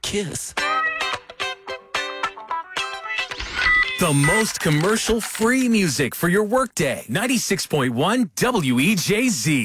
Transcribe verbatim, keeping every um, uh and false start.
kiss. The most commercial-free music for your workday. ninety-six point one W E J Z.